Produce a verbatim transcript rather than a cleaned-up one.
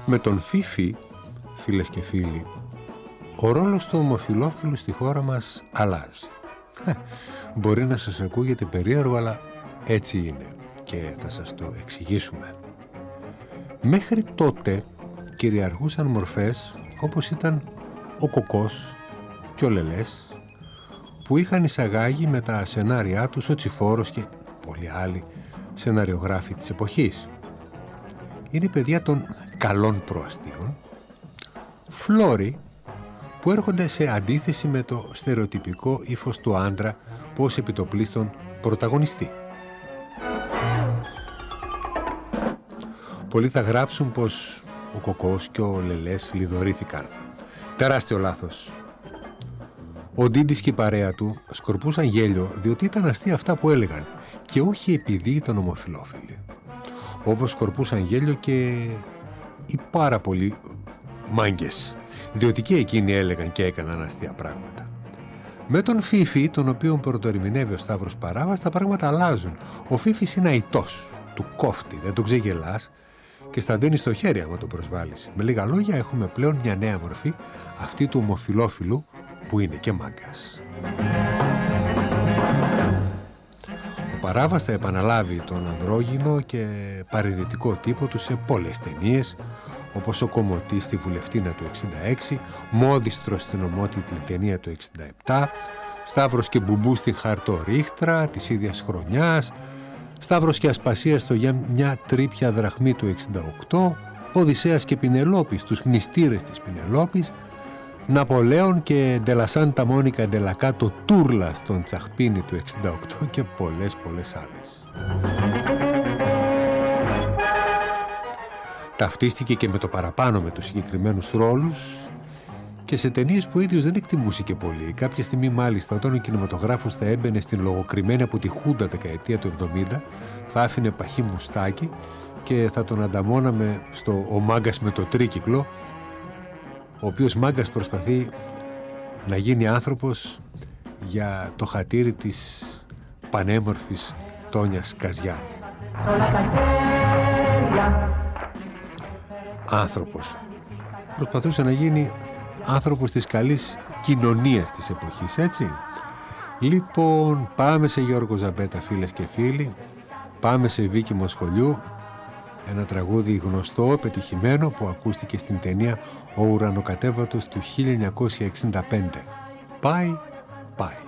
Με τον Φίφη, φίλες και φίλοι, ο ρόλος του ομοφυλόφιλου στη χώρα μας αλλάζει. Ε, μπορεί να σας ακούγεται περίεργο, αλλά έτσι είναι και θα σας το εξηγήσουμε. Μέχρι τότε κυριαρχούσαν μορφές όπως ήταν ο Κοκός και ο Λελές, που είχαν εισαγάγει με τα σενάριά τους ο Τσιφόρος και πολλοί άλλοι σεναριογράφοι της εποχής. Είναι παιδιά των καλών προαστίων, φλόροι που έρχονται σε αντίθεση με το στερεοτυπικό ύφος του άντρα που ως επιτοπλίστων πρωταγωνιστεί. Πολλοί θα γράψουν πως ο Κοκός και ο Λελές λιδωρήθηκαν. Τεράστιο λάθος. Ο Ντίντης και η παρέα του σκορπούσαν γέλιο διότι ήταν αστεία αυτά που έλεγαν και όχι επειδή ήταν ομοφυλόφιλοι. Όπως σκορπούσαν γέλιο και οι πάρα πολλοί μάγκες, διότι και εκείνοι έλεγαν και έκαναν αστεία πράγματα. Με τον Φίφη, τον οποίον πρωτοερμηνεύει ο Σταύρος Παράβας, τα πράγματα αλλάζουν. Ο Φίφης είναι αητός, του κόφτει, δεν τον ξεγελάς και στα δίνει στο χέρι άμα το προσβάλλεις. Με λίγα λόγια, έχουμε πλέον μια νέα μορφή, αυτή του ομοφυλόφιλου που είναι και μάγκας. Ο Παράβας θα επαναλάβει τον ανδρόγυνο και παρειδητικό τύπο του σε πολλές ταινίες, όπως ο Κομωτής στη Βουλευτίνα του εξήντα έξι, Μόδιστρος στην ομότιτλη ταινία του εξήντα επτά, Σταύρος και Μπουμπού στην Χαρτορίχτρα της ίδιας χρονιάς, Σταύρος και Ασπασία στο Για μια τρίπια δραχμή του εξήντα οκτώ, Οδυσσέας και Πινελόπης στους Μνηστήρες της Πινελόπης, Ναπολέον και Ντελασάντα Μόνικα Ντελακάτο Τούρλα στον Τσαχπίνι του εξήντα οκτώ και πολλές πολλές άλλες. Ταυτίστηκε και με το παραπάνω με τους συγκεκριμένους ρόλους και σε ταινίες που ο ίδιος δεν εκτιμούσε και πολύ. Κάποια στιγμή μάλιστα, όταν ο κινηματογράφος θα έμπαινε στην λογοκριμένη από τη Χούντα δεκαετία του εβδομήντα, θα άφηνε παχύ μουστάκι και θα τον ανταμώναμε στο «Ο μάγκας με το τρίκυκλο», ο οποίος μάγκας προσπαθεί να γίνει άνθρωπος για το χατήρι της πανέμορφης Τόνιας Καζιάννη. Άνθρωπος. Προσπαθούσε να γίνει άνθρωπος της καλής κοινωνίας της εποχής, έτσι. Λοιπόν, πάμε σε Γιώργο Ζαμπέτα, φίλες και φίλοι. Πάμε σε Βίκη Μοσχολιού. Ένα τραγούδι γνωστό, πετυχημένο, που ακούστηκε στην ταινία «Ο ουρανοκατέβατος» του χίλια εννιακόσια εξήντα πέντε. Πάει, πάει.